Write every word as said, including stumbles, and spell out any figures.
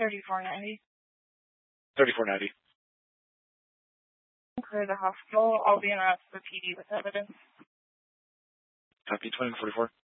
thirty-four ninety. thirty-four ninety. Clear the hospital. I'll be in route to the P D with evidence. Copy, twenty forty-four.